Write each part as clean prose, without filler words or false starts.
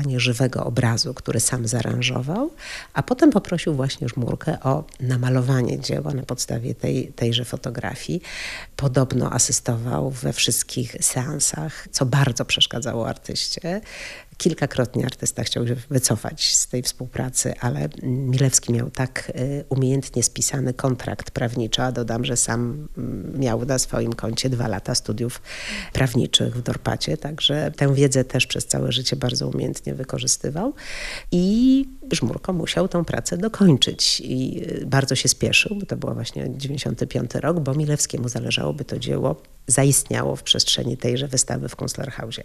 wykonanie żywego obrazu, który sam zaaranżował, a potem poprosił właśnie Żmurkę o namalowanie dzieła na podstawie tejże fotografii. Podobno asystował we wszystkich seansach, co bardzo przeszkadzało artyście. Kilkakrotnie artysta chciał się wycofać z tej współpracy, ale Milewski miał tak umiejętnie spisany kontrakt prawniczy, a dodam, że sam miał na swoim koncie 2 lata studiów prawniczych w Dorpacie, także tę wiedzę też przez całe życie bardzo umiejętnie wykorzystywał i Żmurko musiał tę pracę dokończyć i bardzo się spieszył, bo to był właśnie 95 rok, bo Milewskiemu zależało, by to dzieło zaistniało w przestrzeni tejże wystawy w Kunstlerhausie.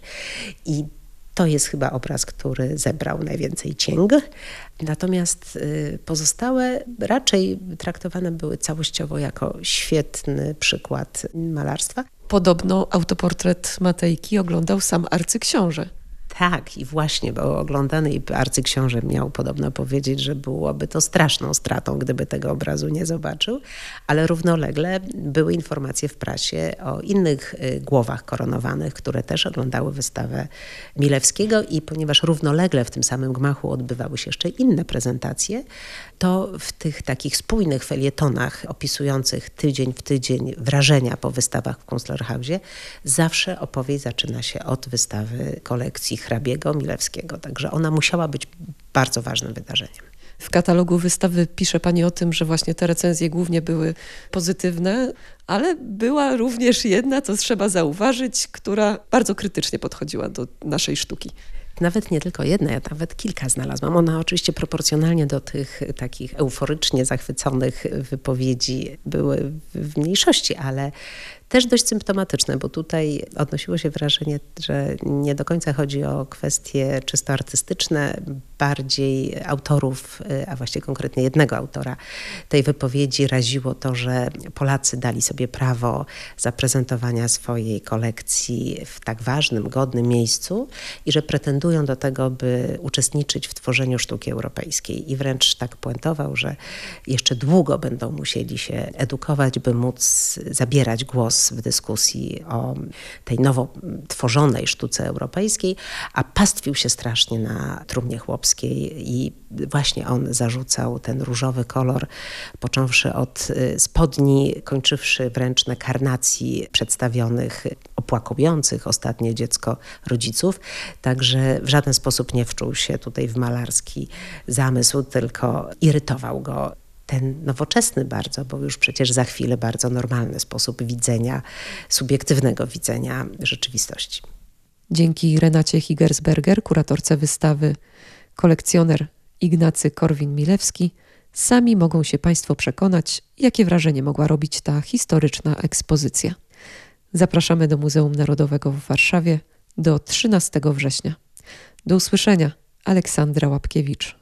I to jest chyba obraz, który zebrał najwięcej cięg. Natomiast pozostałe raczej traktowane były całościowo jako świetny przykład malarstwa. Podobno autoportret Matejki oglądał sam arcyksiąże. Tak, i właśnie był oglądany i arcyksiąże miał podobno powiedzieć, że byłoby to straszną stratą, gdyby tego obrazu nie zobaczył, ale równolegle były informacje w prasie o innych głowach koronowanych, które też oglądały wystawę Milewskiego i ponieważ równolegle w tym samym gmachu odbywały się jeszcze inne prezentacje, to w tych takich spójnych felietonach opisujących tydzień w tydzień wrażenia po wystawach w Kunstlerhausie zawsze opowieść zaczyna się od wystawy kolekcji hrabiego Milewskiego, także ona musiała być bardzo ważnym wydarzeniem. W katalogu wystawy pisze pani o tym, że właśnie te recenzje głównie były pozytywne, ale była również jedna, co trzeba zauważyć, która bardzo krytycznie podchodziła do naszej sztuki. Nawet nie tylko jedna, ja nawet kilka znalazłam. Ona oczywiście proporcjonalnie do tych takich euforycznie zachwyconych wypowiedzi były w mniejszości, ale też dość symptomatyczne, bo tutaj odnosiło się wrażenie, że nie do końca chodzi o kwestie czysto artystyczne, bardziej autorów, a właściwie konkretnie jednego autora tej wypowiedzi raziło to, że Polacy dali sobie prawo zaprezentowania swojej kolekcji w tak ważnym, godnym miejscu i że pretendują do tego, by uczestniczyć w tworzeniu sztuki europejskiej. I wręcz tak puentował, że jeszcze długo będą musieli się edukować, by móc zabierać głos w dyskusji o tej nowo tworzonej sztuce europejskiej, a pastwił się strasznie na trumnie chłopskiej i właśnie on zarzucał ten różowy kolor, począwszy od spodni, kończywszy wręcz na karnacji przedstawionych opłakujących ostatnie dziecko rodziców, także w żaden sposób nie wczuł się tutaj w malarski zamysł, tylko irytował go ten nowoczesny bardzo, bo już przecież za chwilę bardzo normalny sposób widzenia, subiektywnego widzenia rzeczywistości. Dzięki Renacie Higersberger, kuratorce wystawy, kolekcjoner Ignacy Korwin-Milewski, sami mogą się państwo przekonać, jakie wrażenie mogła robić ta historyczna ekspozycja. Zapraszamy do Muzeum Narodowego w Warszawie do 13 września. Do usłyszenia. Aleksandra Łapkiewicz.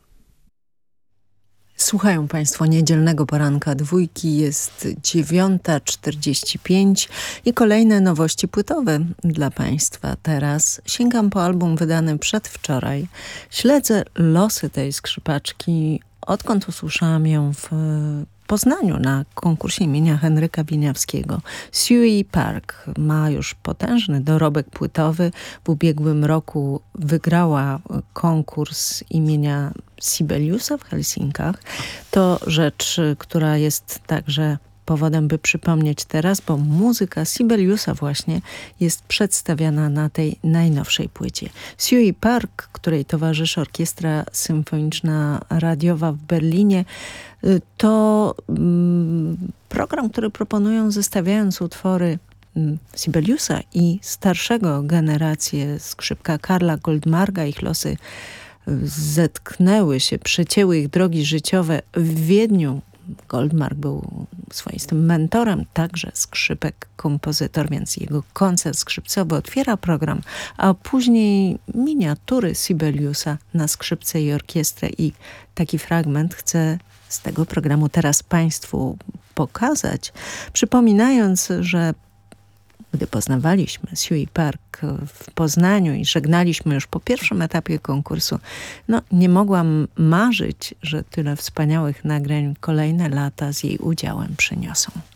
Słuchają Państwo niedzielnego poranka Dwójki, jest 9:45 i kolejne nowości płytowe dla Państwa. Teraz sięgam po album wydany przedwczoraj. Śledzę losy tej skrzypaczki, odkąd usłyszałam ją w Poznaniu na konkursie imienia Henryka Wieniawskiego. Sui Park ma już potężny dorobek płytowy. W ubiegłym roku wygrała konkurs imienia Sibeliusa w Helsinkach. To rzecz, która jest także powodem, by przypomnieć teraz, bo muzyka Sibeliusa właśnie jest przedstawiana na tej najnowszej płycie. Sui Park, której towarzyszy Orkiestra Symfoniczna Radiowa w Berlinie, to program, który proponują zestawiając utwory Sibeliusa i starszego generację skrzypka Karla Goldmarga. Ich losy zetknęły się, przecięły ich drogi życiowe w Wiedniu. Goldmark był swoistym mentorem, także skrzypek, kompozytor, więc jego koncert skrzypcowy otwiera program, a później miniatury Sibeliusa na skrzypce i orkiestrę i taki fragment chcę z tego programu teraz Państwu pokazać, przypominając, że gdy poznawaliśmy Sui Park w Poznaniu i żegnaliśmy już po pierwszym etapie konkursu, nie mogłam marzyć, że tyle wspaniałych nagrań kolejne lata z jej udziałem przyniosą.